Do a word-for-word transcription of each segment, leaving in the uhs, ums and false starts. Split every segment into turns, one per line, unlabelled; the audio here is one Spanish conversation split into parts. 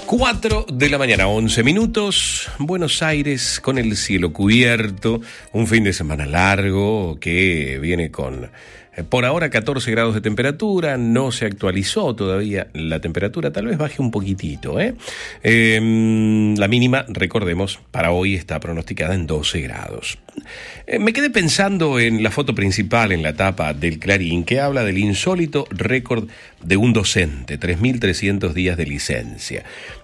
cuatro de la mañana, once minutos, Buenos Aires con el cielo cubierto, un fin de semana largo que viene con, eh, por ahora, catorce grados de temperatura, no se actualizó todavía la temperatura, tal vez baje un poquitito, ¿eh? Eh, la mínima, recordemos, para hoy está pronosticada en doce grados. Eh, me quedé pensando en la foto principal, en la tapa del Clarín, que habla del insólito récord de un docente, tres mil trescientos días de licencia.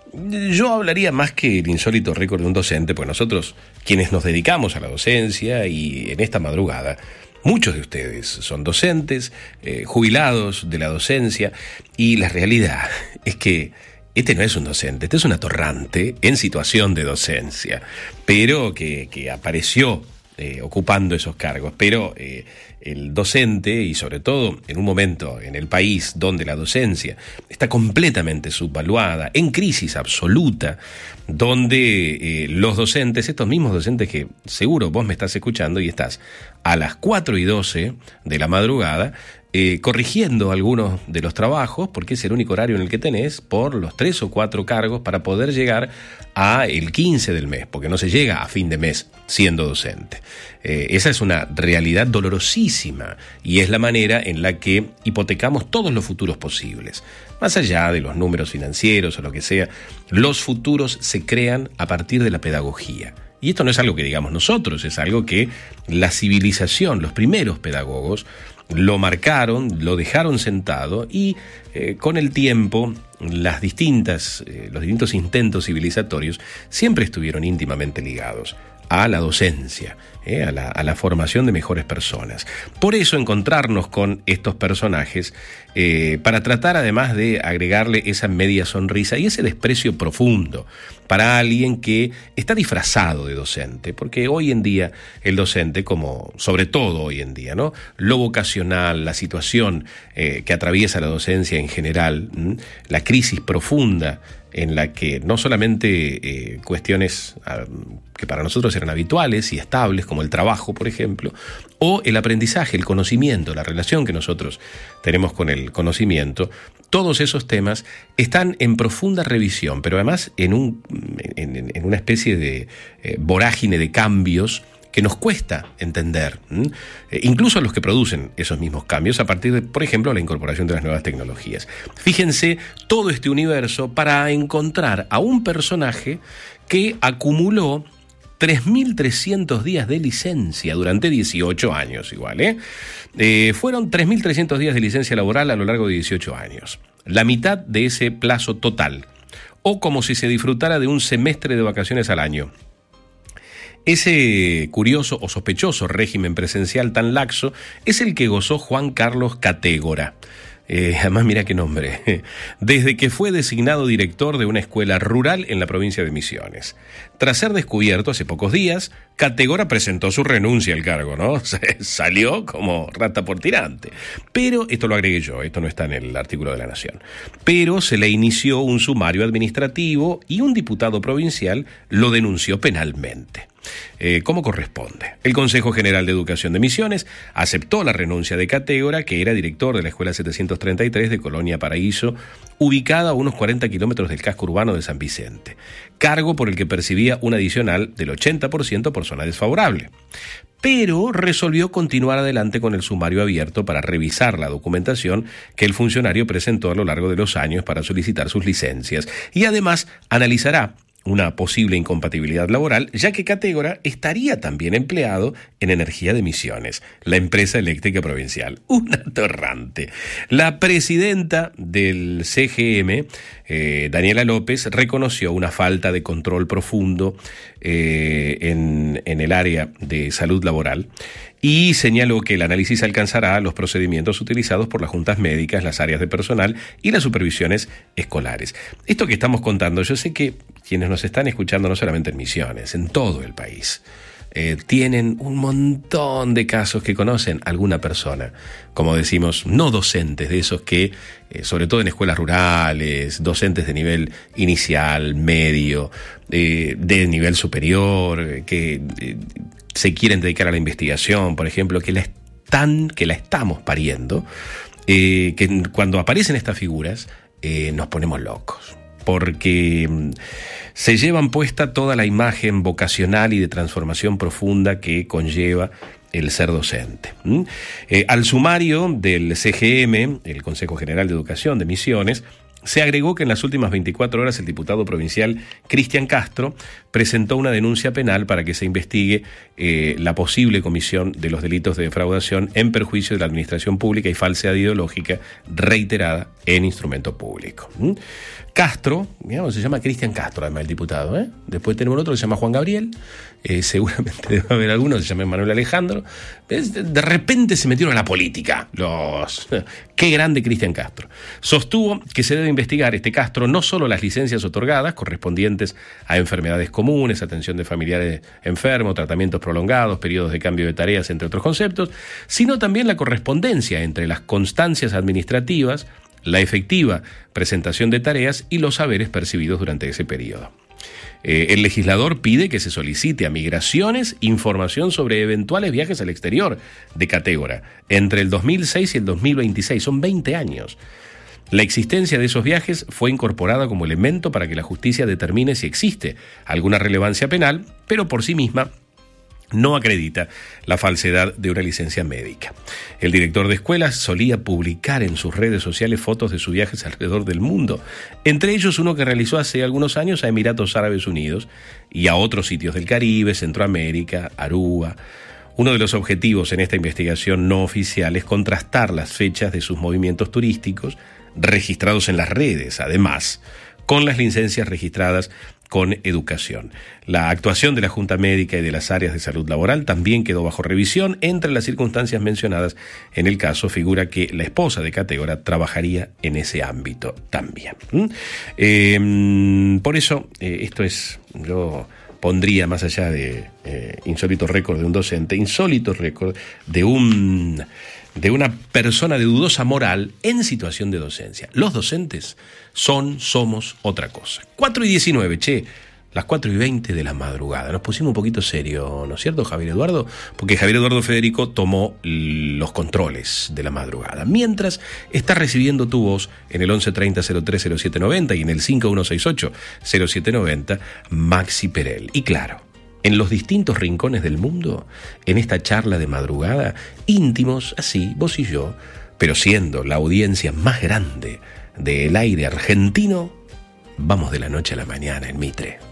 Yo hablaría más que el insólito récord de un docente, pues nosotros, quienes nos dedicamos a la docencia y en esta madrugada, muchos de ustedes son docentes, eh, jubilados de la docencia, y la realidad es que este no es un docente, este es un atorrante en situación de docencia, pero que, que apareció eh, ocupando esos cargos, pero eh, el docente, y sobre todo en un momento en el país donde la docencia está completamente subvaluada, en crisis absoluta, donde eh, los docentes, estos mismos docentes que seguro vos me estás escuchando y estás a las cuatro y doce de la madrugada, eh, corrigiendo algunos de los trabajos, porque es el único horario en el que tenés, por los tres o cuatro cargos para poder llegar a el quince del mes, porque no se llega a fin de mes siendo docente. Eh, esa es una realidad dolorosísima y es la manera en la que hipotecamos todos los futuros posibles. Más allá de los números financieros o lo que sea, los futuros se crean a partir de la pedagogía. Y esto no es algo que digamos nosotros, es algo que la civilización, los primeros pedagogos, lo marcaron, lo dejaron sentado y eh, con el tiempo las distintas, eh, los distintos intentos civilizatorios siempre estuvieron íntimamente ligados a la docencia, eh, a, la, a la formación de mejores personas. Por eso encontrarnos con estos personajes, eh, para tratar además de agregarle esa media sonrisa y ese desprecio profundo para alguien que está disfrazado de docente, porque hoy en día el docente, como sobre todo hoy en día, ¿no? Lo vocacional, la situación eh, que atraviesa la docencia en general, ¿m? La crisis profunda en la que no solamente eh, cuestiones uh, que para nosotros eran habituales y estables, como el trabajo, por ejemplo, o el aprendizaje, el conocimiento, la relación que nosotros tenemos con el conocimiento, todos esos temas están en profunda revisión, pero además en, un, en, en una especie de eh, vorágine de cambios que nos cuesta entender, ¿m? Eh, incluso a los que producen esos mismos cambios a partir de, por ejemplo, la incorporación de las nuevas tecnologías. Fíjense todo este universo para encontrar a un personaje que acumuló tres mil trescientos días de licencia durante dieciocho años, igual, ¿eh? eh fueron tres mil trescientos días de licencia laboral a lo largo de dieciocho años, la mitad de ese plazo total, o como si se disfrutara de un semestre de vacaciones al año. Ese curioso o sospechoso régimen presencial tan laxo es el que gozó Juan Carlos Catégora. Eh, además, mira qué nombre. Desde que fue designado director de una escuela rural en la provincia de Misiones. Tras ser descubierto hace pocos días, Catégora presentó su renuncia al cargo, ¿no? Salió como rata por tirante. Pero, esto lo agregué yo, esto no está en el artículo de La Nación. Pero se le inició un sumario administrativo y un diputado provincial lo denunció penalmente. Eh, ¿Cómo corresponde? El Consejo General de Educación de Misiones aceptó la renuncia de Catégora, que era director de la Escuela setecientos treinta y tres de Colonia Paraíso, ubicada a unos cuarenta kilómetros del casco urbano de San Vicente, cargo por el que percibía un adicional del ochenta por ciento por zona desfavorable. Pero resolvió continuar adelante con el sumario abierto para revisar la documentación que el funcionario presentó a lo largo de los años para solicitar sus licencias y además analizará una posible incompatibilidad laboral, ya que Catégora estaría también empleado en Energía de Misiones, la empresa eléctrica provincial. Un atorrante. La presidenta del C G M, eh, Daniela López, reconoció una falta de control profundo eh, en, en el área de salud laboral y señaló que el análisis alcanzará los procedimientos utilizados por las juntas médicas, las áreas de personal y las supervisiones escolares. Esto que estamos contando, yo sé que quienes nos están escuchando no solamente en Misiones, en todo el país, eh, tienen un montón de casos que conocen alguna persona, como decimos, no docentes, de esos que, eh, sobre todo en escuelas rurales, docentes de nivel inicial, medio, eh, de nivel superior, que eh, se quieren dedicar a la investigación, por ejemplo, que la están, que la estamos pariendo, eh, que cuando aparecen estas figuras eh, nos ponemos locos. porque se llevan puesta toda la imagen vocacional y de transformación profunda que conlleva el ser docente. ¿Mm? Eh, al sumario del C G M, el Consejo General de Educación de Misiones, se agregó que en las últimas veinticuatro horas el diputado provincial Cristian Castro presentó una denuncia penal para que se investigue eh, la posible comisión de los delitos de defraudación en perjuicio de la administración pública y falsedad ideológica reiterada en instrumento público. ¿Mm? Castro, digamos, se llama Cristian Castro, además el diputado, ¿eh? Después tenemos otro que se llama Juan Gabriel, eh, seguramente debe haber algunos que se llama Manuel Alejandro. De repente se metieron a la política. Los... Qué grande Cristian Castro. Sostuvo que se debe investigar este Castro no solo las licencias otorgadas correspondientes a enfermedades comunes, atención de familiares enfermos, tratamientos prolongados, periodos de cambio de tareas, entre otros conceptos, sino también la correspondencia entre las constancias administrativas, la efectiva presentación de tareas y los saberes percibidos durante ese periodo. Eh, el legislador pide que se solicite a Migraciones información sobre eventuales viajes al exterior de Catégora entre el dos mil seis y el dos mil veintiséis, son veinte años. La existencia de esos viajes fue incorporada como elemento para que la justicia determine si existe alguna relevancia penal, pero por sí misma no acredita la falsedad de una licencia médica. El director de escuelas solía publicar en sus redes sociales fotos de sus viajes alrededor del mundo, entre ellos uno que realizó hace algunos años a Emiratos Árabes Unidos y a otros sitios del Caribe, Centroamérica, Aruba. Uno de los objetivos en esta investigación no oficial es contrastar las fechas de sus movimientos turísticos registrados en las redes, además, con las licencias registradas con educación. La actuación de la Junta Médica y de las áreas de salud laboral también quedó bajo revisión. Entre las circunstancias mencionadas en el caso figura que la esposa de Catégora trabajaría en ese ámbito también. ¿Mm? Eh, por eso, eh, esto es, yo pondría más allá de eh, insólito récord de un docente, insólito récord de un... de una persona de dudosa moral en situación de docencia. Los docentes son, somos otra cosa. cuatro y diecinueve, che, las cuatro y veinte de la madrugada. Nos pusimos un poquito serio, ¿no es cierto, Javier Eduardo? Porque Javier Eduardo Federico tomó los controles de la madrugada. Mientras está recibiendo tu voz en el once treinta cero tres cero siete noventa y en el cinco uno seis ocho cero siete noventa, Maxi Perel. Y claro, en los distintos rincones del mundo, en esta charla de madrugada, íntimos, así, vos y yo, pero siendo la audiencia más grande del aire argentino, vamos de la noche a la mañana en Mitre.